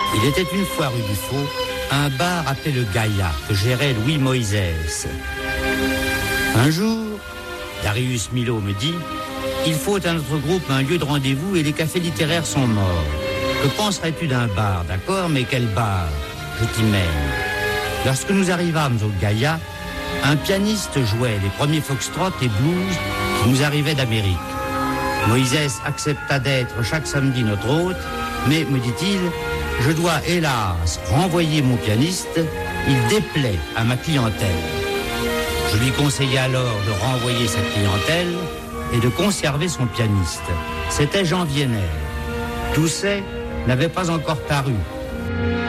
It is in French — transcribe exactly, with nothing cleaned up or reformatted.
Il était une fois rue du Faux, un bar appelé le Gaïa, que gérait Louis Moïse. Un jour, Darius Milhaud me dit « Il faut à notre groupe un lieu de rendez-vous et les cafés littéraires sont morts. Que penserais-tu d'un bar, d'accord, mais quel bar? Je t'y mène. » Lorsque nous arrivâmes au Gaïa, un pianiste jouait les premiers foxtrot et blues qui nous arrivaient d'Amérique. Moïse accepta d'être chaque samedi notre hôte, mais, me dit-il, je dois hélas renvoyer mon pianiste, il déplaît à ma clientèle. Je lui conseillai alors de renvoyer sa clientèle et de conserver son pianiste. C'était Jean Vienner. Toussaint n'avait pas encore paru.